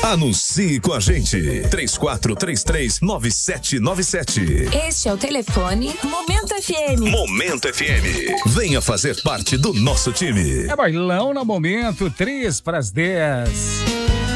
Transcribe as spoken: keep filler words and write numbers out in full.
Anuncie com a gente. três quatro três três, nove sete nove sete. Este é o telefone Momento F M. Momento F M. Venha fazer parte do nosso time. É bailão na Momento, três para as dez.